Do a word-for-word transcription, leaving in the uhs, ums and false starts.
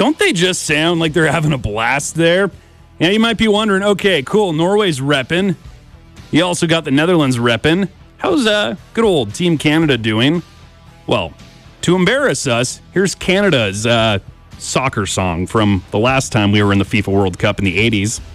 Don't they just sound like they're having a blast there? Yeah, you might be wondering, okay, cool, Norway's repping. You also got the Netherlands repping. How's uh, good old Team Canada doing? Well, to embarrass us, here's Canada's uh, soccer song from the last time we were in the FIFA World Cup in the eighties.